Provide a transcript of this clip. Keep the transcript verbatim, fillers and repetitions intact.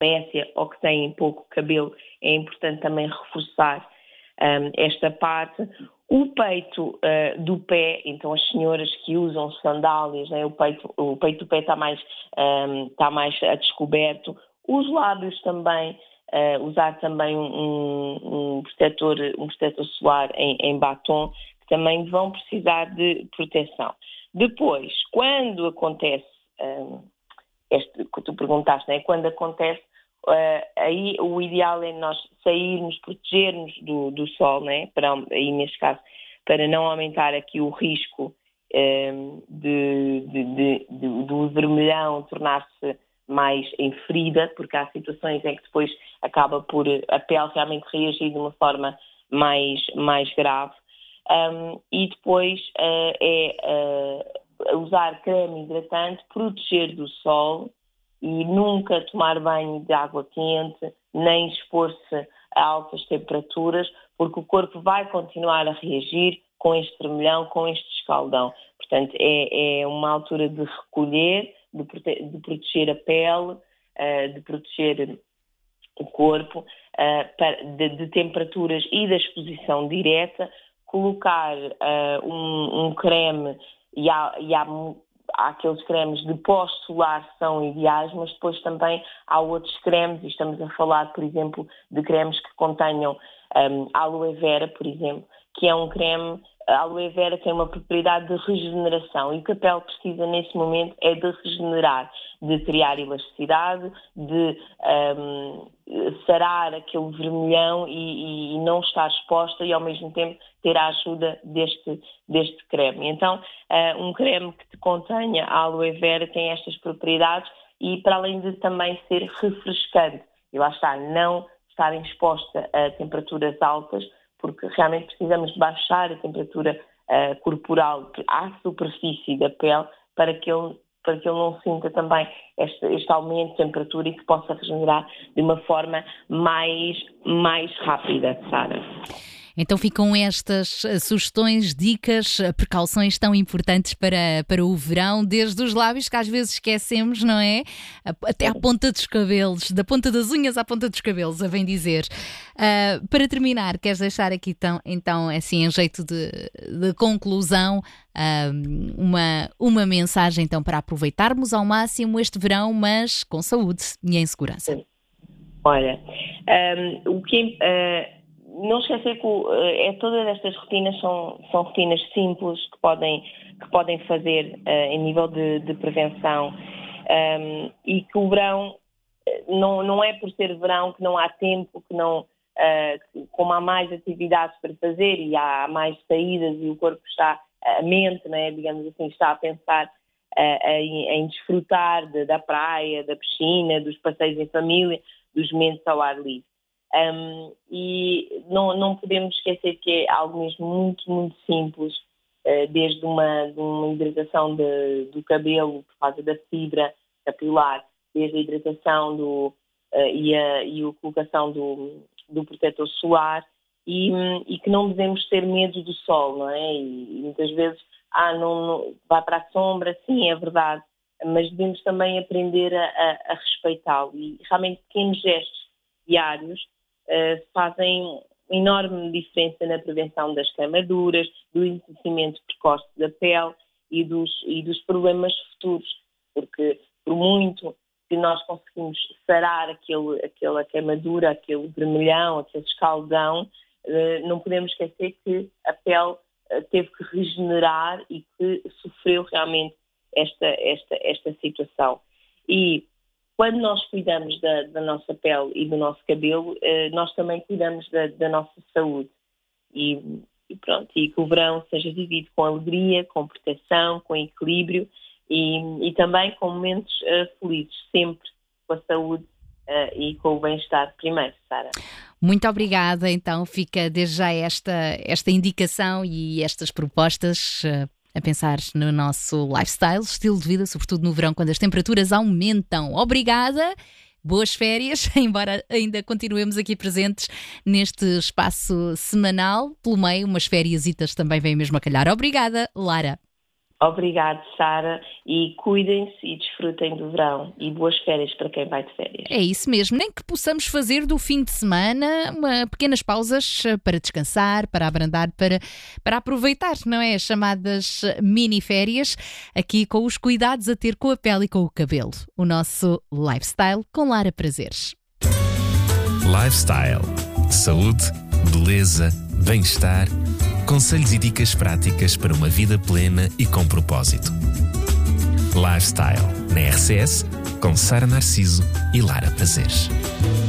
aloécia ou que têm pouco cabelo, é importante também reforçar um, esta parte. O peito uh, do pé, então as senhoras que usam sandálias, né, o, peito, o peito do pé está mais, um, está mais a descoberto. Os lábios também, uh, usar também um, um, protetor, um protetor solar em, em batom, que também vão precisar de proteção. Depois, quando acontece, um, este que tu perguntaste, né, quando acontece, Uh, aí o ideal é nós sairmos, protegermos do, do sol, né? Para, aí neste caso, para não aumentar aqui o risco um, de, de, de, de, do vermelhão tornar-se mais em ferida, porque há situações em que depois acaba por a pele realmente reagir de uma forma mais, mais grave. Um, e depois uh, é uh, usar creme hidratante, proteger do sol, e nunca tomar banho de água quente, nem expor-se a altas temperaturas, porque o corpo vai continuar a reagir com este vermelhão, com este escaldão. Portanto, é, é uma altura de recolher, de, prote- de proteger a pele, uh, de proteger o corpo, uh, para, de, de temperaturas e da exposição direta, colocar uh, um, um creme, e há, e há Há aqueles cremes de pós-solar que são ideais, mas depois também há outros cremes, e estamos a falar, por exemplo, de cremes que contenham um, aloe vera, por exemplo, que é um creme, a aloe vera tem uma propriedade de regeneração, e o que a pele precisa nesse momento é de regenerar, de criar elasticidade, de um, sarar aquele vermelhão e, e não estar exposta e ao mesmo tempo ter a ajuda deste, deste creme. Então, uh, um creme que contenha a aloe vera tem estas propriedades e para além de também ser refrescante, e lá está, não estar exposta a temperaturas altas, porque realmente precisamos de baixar a temperatura uh, corporal à superfície da pele para que ele, para que ele não sinta também este, este aumento de temperatura e que possa regenerar de uma forma mais, mais rápida, Sara. Então ficam estas sugestões, dicas, precauções tão importantes para, para o verão, desde os lábios, que às vezes esquecemos, não é? Até à ponta dos cabelos, da ponta das unhas à ponta dos cabelos, a bem dizer. Uh, para terminar, queres deixar aqui então, então assim, em jeito de, de conclusão, uh, uma, uma mensagem então para aproveitarmos ao máximo este verão, mas com saúde e em segurança? Sim. Olha, um, o que uh... não esquecer que é, todas estas rotinas são, são rotinas simples que podem, que podem fazer uh, em nível de, de prevenção um, e que o verão não, não é por ser verão que não há tempo, que não, uh, como há mais atividades para fazer e há mais saídas e o corpo está, a mente, né, digamos assim, está a pensar uh, em, em desfrutar de, da praia, da piscina, dos passeios em família, dos momentos ao ar livre. Um, e não, não podemos esquecer que é algo mesmo muito, muito simples, uh, desde uma, de uma hidratação de, do cabelo por causa da fibra capilar, desde a hidratação do, uh, e, a, e a colocação do, do protetor solar e, e que não devemos ter medo do sol, não é? E, e muitas vezes, ah, não, não, vai para a sombra, sim, é verdade, mas devemos também aprender a, a, a respeitá-lo e realmente pequenos gestos diários Uh, fazem enorme diferença na prevenção das queimaduras, do envelhecimento precoce da pele e dos, e dos problemas futuros, porque por muito que nós conseguimos sarar aquele, aquela queimadura, aquele vermelhão, aquele escaldão, uh, não podemos esquecer que a pele uh, teve que regenerar e que sofreu realmente esta, esta, esta situação. E quando nós cuidamos da, da nossa pele e do nosso cabelo, eh, nós também cuidamos da, da nossa saúde. E, e pronto, e que o verão seja vivido com alegria, com proteção, com equilíbrio e, e também com momentos uh, felizes, sempre com a saúde uh, e com o bem-estar primeiro, Sara. Muito obrigada, então fica desde já esta, esta indicação e estas propostas uh, a pensar no nosso lifestyle, estilo de vida, sobretudo no verão, quando as temperaturas aumentam. Obrigada, boas férias, embora ainda continuemos aqui presentes neste espaço semanal. Pelo meio, umas fériasitas também vêm mesmo a calhar. Obrigada, Lara. Obrigado, Sara, e cuidem-se e desfrutem do verão e boas férias para quem vai de férias. É isso mesmo, nem que possamos fazer do fim de semana uma, pequenas pausas para descansar, para abrandar, para, para aproveitar, não é? As chamadas mini-férias, aqui com os cuidados a ter com a pele e com o cabelo. O nosso Lifestyle com Lara Prazeres. Lifestyle. Saúde, beleza, bem-estar. Conselhos e dicas práticas para uma vida plena e com propósito. Lifestyle, na R C S, com Sara Narciso e Lara Prazeres.